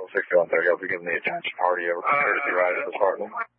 6130. I'll be giving the attention party over courtesy ride at this apartment.